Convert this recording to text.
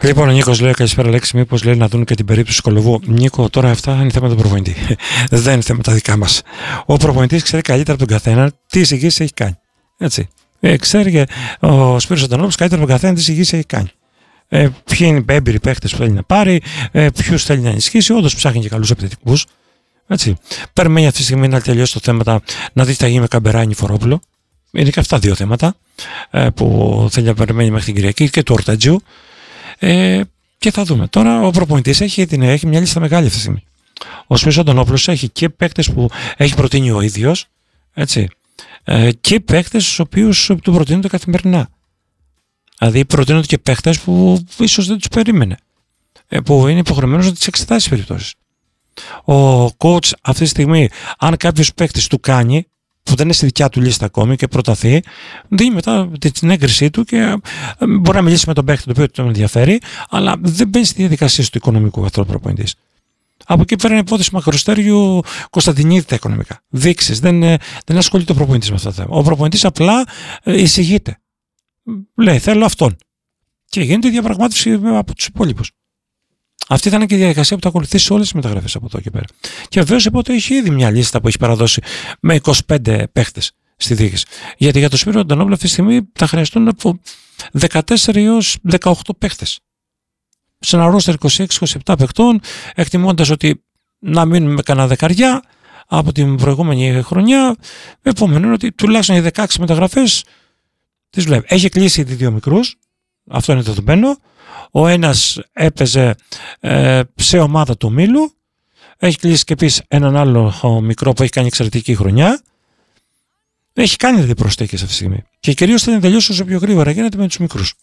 Λοιπόν, ο Νίκος λέει: καλησπέρα, Λέξη. Μήπως λέει να δουν και την περίπτωση του Κολοβού. Νίκο, τώρα αυτά είναι θέμα του προπονητή. Δεν είναι θέμα τα δικά μας. Ο προπονητής ξέρει καλύτερα από τον καθένα τι εισηγήσεις έχει κάνει. Έτσι. Ξέρει και ο Σπύρος Αντωνόπουλος καλύτερα από τον καθένα τι εισηγήσεις έχει κάνει. Ποιοι είναι οι έμπειροι παίχτες που θέλει να πάρει, ποιους θέλει να ενισχύσει. Όντως ψάχνει και καλούς επιθετικούς. Έτσι. Περιμένει αυτή τη στιγμή να τελειώσει το θέμα, να δει τι θα γίνει με Καμπεράνη Φορόπουλο. Είναι και αυτά δύο θέματα που θέλει να περιμένει μέχρι την Κυριακή και του Ορτατζιού. Και θα δούμε. Τώρα ο προπονητής έχει μια λίστα μεγάλη αυτή τη στιγμή. Ο Σπύρος Αντωνόπουλος έχει και παίκτες που έχει προτείνει ο ίδιος, έτσι, και παίκτες στους οποίους του προτείνονται καθημερινά. Δηλαδή προτείνονται και παίκτες που ίσως δεν τους περίμενε, που είναι υποχρεωμένος να τις εξετάσει περιπτώσεις. Ο coach αυτή τη στιγμή, αν κάποιος παίκτης του κάνει, που δεν είναι στη δικιά του λίστα ακόμη και προταθεί, δίνει μετά την έγκρισή του και μπορεί να μιλήσει με τον παίκτη το οποίο τον ενδιαφέρει, αλλά δεν μπαίνει στη διαδικασία του οικονομικού αυτού προπονητής. Από εκεί πέρα είναι υπόθεση Μακροστέριου Κωνσταντινίδη τα οικονομικά. Δείξεις, δεν ασχολείται ο προπονητής με αυτά τα θέματα. Ο προπονητής απλά εισηγείται. Λέει, θέλω αυτόν. Και γίνεται διαπραγμάτευση από τους υπόλοιπους. Αυτή θα είναι και η διαδικασία που θα ακολουθήσει σε όλες τις μεταγραφές από εδώ και πέρα. Και βεβαίως ότι έχει ήδη μια λίστα που έχει παραδώσει με 25 παίχτες στη διοίκηση. Γιατί για το Σπύρο Αντωνόπουλο αυτή τη στιγμή θα χρειαστούν από 14 έως 18 παίχτες. Σε ένα ρόστερ 26-27 παιχτών, εκτιμώντας ότι να μείνουμε με κανένα δεκαριά από την προηγούμενη χρονιά, επομένως ότι τουλάχιστον οι 16 μεταγραφές τις βλέπει. Έχει κλείσει ήδη δύο μικρούς, αυτό είναι το δεδομένο. Ο ένας έπαιζε σε ομάδα του ομίλου. Έχει κλείσει και επίσης έναν άλλο μικρό που έχει κάνει εξαιρετική χρονιά. Έχει κάνει δηλαδή προσθήκες αυτή τη στιγμή. Και κυρίως θέλει να τελειώσει όσο πιο γρήγορα γίνεται με τους μικρούς.